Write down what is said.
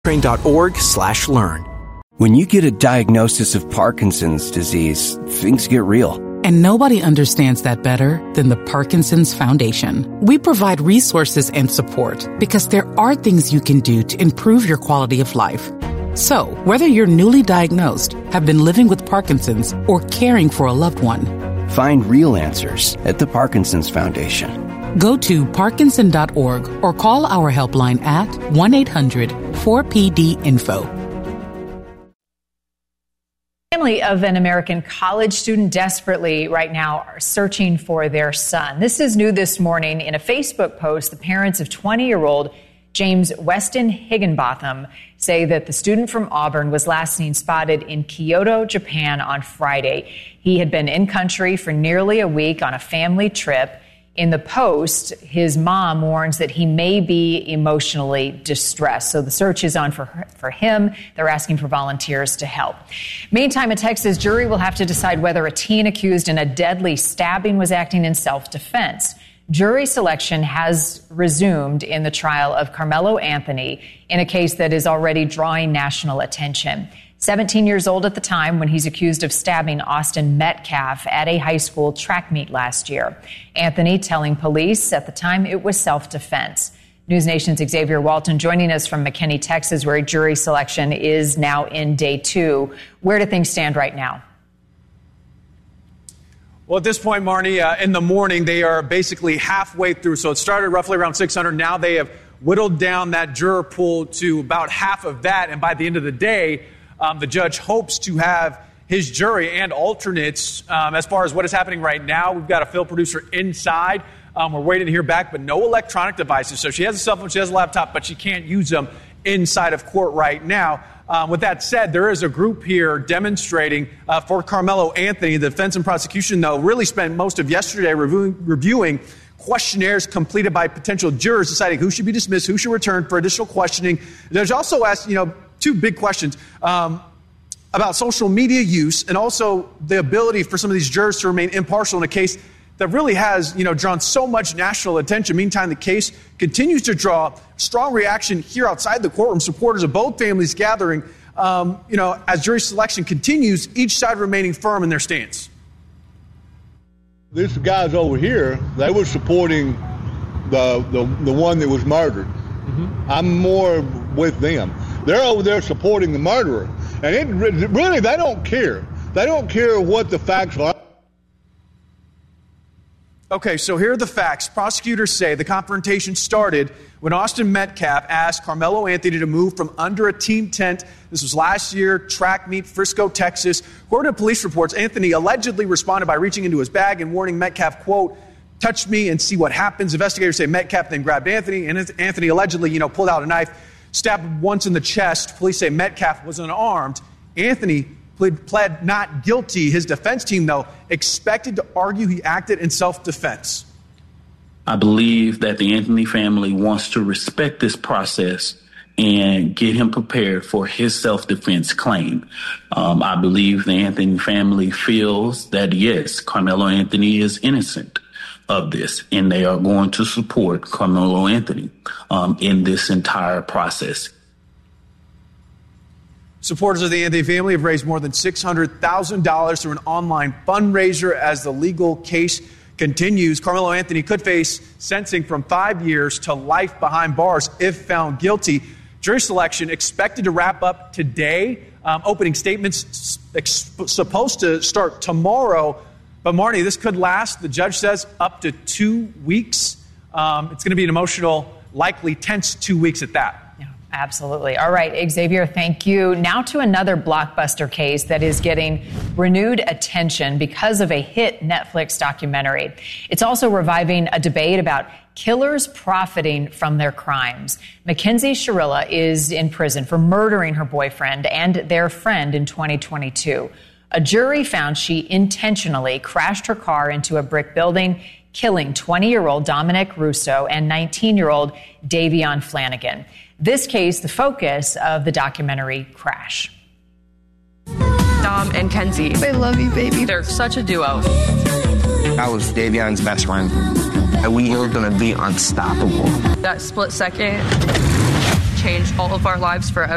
Train.org/learn. When you get a diagnosis of Parkinson's disease, things get real. And nobody understands that better than the Parkinson's Foundation. We provide resources and support because there are things you can do to improve your quality of life. So, whether you're newly diagnosed, have been living with Parkinson's, or caring for a loved one, find real answers at the Parkinson's Foundation. Go to parkinson.org or call our helpline at 1-800-4PD-INFO. Family of an American college student desperately right now are searching for their son. This is new this morning. In a Facebook post, the parents of 20-year-old James Weston Higginbotham say that the student from Auburn was last seen spotted in Kyoto, Japan on Friday. He had been in country for nearly a week on a family trip. In the post, his mom warns that he may be emotionally distressed. So the search is on for him. They're asking for volunteers to help. Meantime, a Texas jury will have to decide whether a teen accused in a deadly stabbing was acting in self-defense. Jury selection has resumed in the trial of Carmelo Anthony in a case that is already drawing national attention. 17 years old at the time when he's accused of stabbing Austin Metcalf at a high school track meet last year. Anthony telling police at the time it was self-defense. News Nation's Xavier Walton joining us from McKinney, Texas, where jury selection is now in day 2. Where do things stand right now? Well, at this point, Marnie, in the morning, they are basically halfway through. So it started roughly around 600. Now they have whittled down that juror pool to about half of that. And by the end of the day, the judge hopes to have his jury and alternates. As far as what is happening right now, we've got a field producer inside. We're waiting to hear back, but no electronic devices. So she has a cell phone, she has a laptop, but she can't use them inside of court right now. With that said, there is a group here demonstrating for Carmelo Anthony. The defense and prosecution, though, really spent most of yesterday reviewing questionnaires completed by potential jurors, deciding who should be dismissed, who should return for additional questioning. There's also asked, two big questions about social media use and also the ability for some of these jurors to remain impartial in a case that really has, drawn so much national attention. Meantime, the case continues to draw strong reaction here outside the courtroom. Supporters of both families gathering, as jury selection continues, each side remaining firm in their stance. These guys over here, they were supporting the one that was murdered. Mm-hmm. I'm more with them. They're over there supporting the murderer. And really, they don't care. They don't care what the facts are. Okay, so here are the facts. Prosecutors say the confrontation started when Austin Metcalf asked Carmelo Anthony to move from under a team tent. This was last year, track meet, Frisco, Texas. According to police reports, Anthony allegedly responded by reaching into his bag and warning Metcalf, quote, "Touch me and see what happens." Investigators say Metcalf then grabbed Anthony, and Anthony allegedly, pulled out a knife, stabbed once in the chest. Police say Metcalf was unarmed. Anthony pled not guilty. His defense team, though, expected to argue he acted in self-defense. I believe that the Anthony family wants to respect this process and get him prepared for his self-defense claim. I believe the Anthony family feels that, yes, Carmelo Anthony is innocent of this, and they are going to support Carmelo Anthony in this entire process. Supporters of the Anthony family have raised more than $600,000 through an online fundraiser as the legal case continues. Carmelo Anthony could face sentencing from 5 years to life behind bars if found guilty. Jury selection expected to wrap up today. Opening statements supposed to start tomorrow. But Marnie, this could last, the judge says, up to 2 weeks. It's going to be an emotional, likely tense 2 weeks at that. Absolutely. All right, Xavier, thank you. Now to another blockbuster case that is getting renewed attention because of a hit Netflix documentary. It's also reviving a debate about killers profiting from their crimes. Mackenzie Shirilla is in prison for murdering her boyfriend and their friend in 2022. A jury found she intentionally crashed her car into a brick building, killing 20-year-old Dominic Russo and 19-year-old Davion Flanagan. This case, the focus of the documentary Crash. Dom and Kenzie. I love you, baby. They're such a duo. I was Davion's best friend. We were going to be unstoppable. That split second changed all of our lives forever.